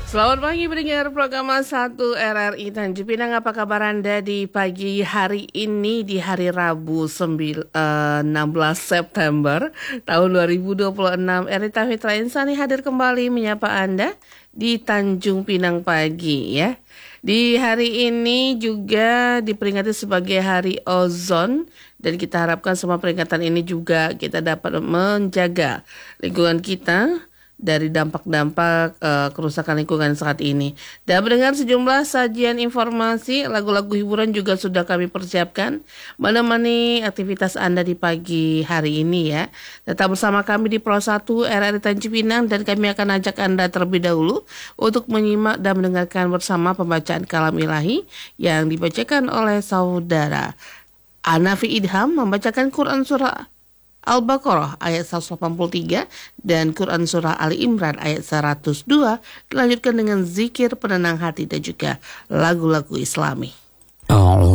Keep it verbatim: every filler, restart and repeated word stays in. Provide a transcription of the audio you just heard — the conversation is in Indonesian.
Selamat pagi pendengar program satu R R I Tanjung Pinang. Apa kabar Anda di pagi hari ini, di hari Rabu sembil- eh, enam belas September tahun dua ribu dua puluh enam. Erita Fitra Insani hadir kembali menyapa Anda di Tanjung Pinang pagi ya. Di hari ini juga diperingati sebagai Hari Ozon, dan kita harapkan semua peringatan ini juga kita dapat menjaga lingkungan kita dari dampak-dampak uh, kerusakan lingkungan saat ini. Dan mendengar sejumlah sajian informasi, lagu-lagu hiburan juga sudah kami persiapkan menemani aktivitas Anda di pagi hari ini ya. Tetap bersama kami di Pro satu R R I Tanjung Pinang, dan kami akan ajak Anda terlebih dahulu untuk menyimak dan mendengarkan bersama pembacaan kalam ilahi yang dibacakan oleh saudara Anafi Idham membacakan Quran Surah Al-Baqarah ayat seratus delapan puluh tiga dan Quran Surah Ali Imran ayat seratus dua, dilanjutkan dengan zikir penenang hati dan juga lagu-lagu Islami. Oh.